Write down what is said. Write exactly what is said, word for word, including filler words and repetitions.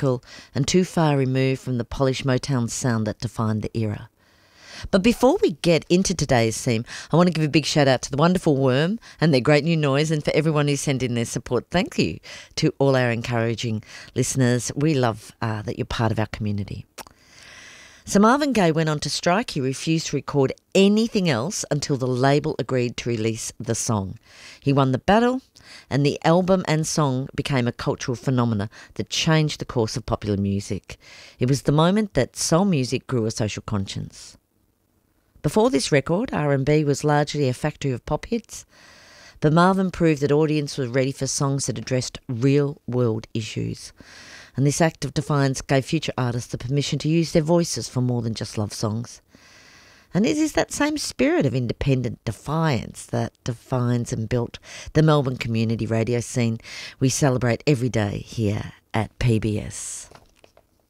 atypical and too far removed from the polished Motown sound that defined the era. But before we get into today's theme, I want to give a big shout out to the Wonderful Worm and their great new noise, and for everyone who sent in their support. Thank you to all our encouraging listeners. We love uh, that you're part of our community. So Marvin Gaye went on to strike. He refused to record anything else until the label agreed to release the song. He won the battle, and the album and song became a cultural phenomenon that changed the course of popular music. It was the moment that soul music grew a social conscience. Before this record, R and B was largely a factory of pop hits, but Marvin proved that audience was ready for songs that addressed real-world issues. And this act of defiance gave future artists the permission to use their voices for more than just love songs. And it is that same spirit of independent defiance that defines and built the Melbourne community radio scene we celebrate every day here at P B S.